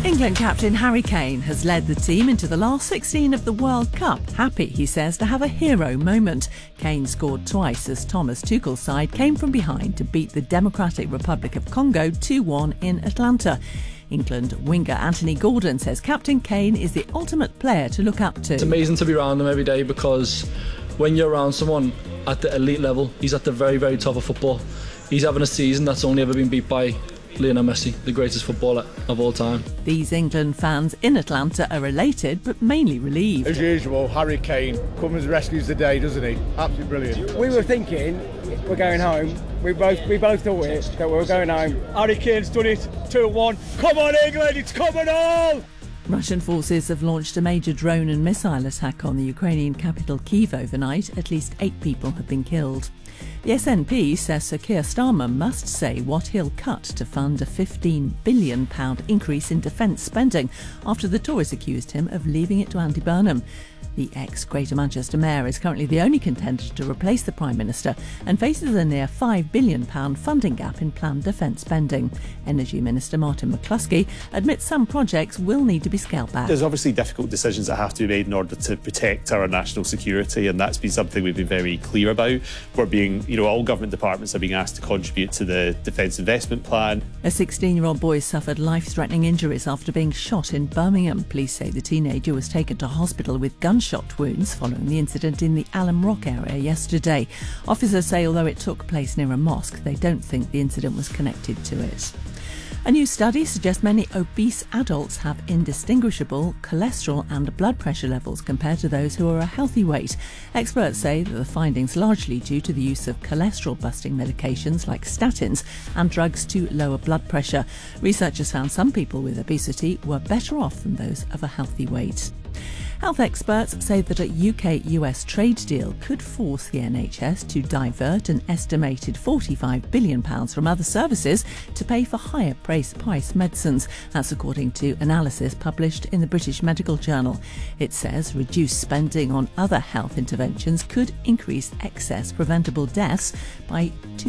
England captain Harry Kane has led the team into the last 16 of the World Cup. Happy, he says, to have a hero moment. Kane scored twice as Thomas Tuchel's side came from behind to beat the Democratic Republic of Congo 2-1 in Atlanta. England winger Anthony Gordon says Captain Kane is the ultimate player to look up to. It's amazing to be around him every day because when you're around someone at the elite level, he's at the very, very top of football. He's having a season that's only ever been beat by Lionel Messi, the greatest footballer of all time. These England fans in Atlanta are elated but mainly relieved. As usual, Harry Kane comes and rescues the day, doesn't he? Absolutely brilliant. We were thinking we're going home. We both thought it, that we were going home. Harry Kane's done it. 2-1. Come on, England, it's coming on! Russian forces have launched a major drone and missile attack on the Ukrainian capital Kyiv overnight. At least 8 people have been killed. The SNP says Sir Keir Starmer must say what he'll cut to fund a £15 billion increase in defence spending after the Tories accused him of leaving it to Andy Burnham. The ex-Greater Manchester Mayor is currently the only contender to replace the Prime Minister and faces a near £5 billion funding gap in planned defence spending. Energy Minister Martin McCluskey admits some projects will need to be scaled back. There's obviously difficult decisions that have to be made in order to protect our national security, and that's been something we've been very clear about. We're being, all government departments are being asked to contribute to the Defence Investment Plan. A 16-year-old boy suffered life-threatening injuries after being shot in Birmingham. Police say the teenager was taken to hospital with gunshot wounds following the incident in the Alum Rock area yesterday. Officers say although it took place near a mosque, they don't think the incident was connected to it. A new study suggests many obese adults have indistinguishable cholesterol and blood pressure levels compared to those who are a healthy weight. Experts say that the findings largely due to the use of cholesterol-busting medications like statins and drugs to lower blood pressure. Researchers found some people with obesity were better off than those of a healthy weight. Health experts say that a UK-US trade deal could force the NHS to divert an estimated £45 billion from other services to pay for higher price medicines. That's according to analysis published in the British Medical Journal. It says reduced spending on other health interventions could increase excess preventable deaths by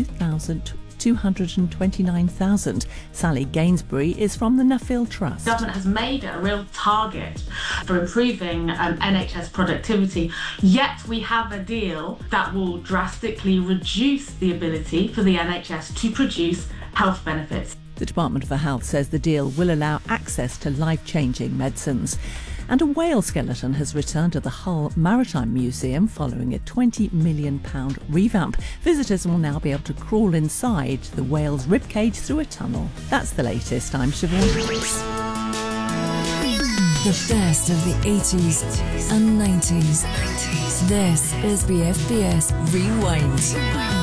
229,000. Sally Gainsbury is from the Nuffield Trust. The government has made it a real target for improving NHS productivity, yet we have a deal that will drastically reduce the ability for the NHS to produce health benefits. The Department for Health says the deal will allow access to life-changing medicines. And a whale skeleton has returned to the Hull Maritime Museum following a £20 million revamp. Visitors will now be able to crawl inside the whale's ribcage through a tunnel. That's the latest. I'm Siobhan. The best of the 80s and 90s. This is BFBS Rewind.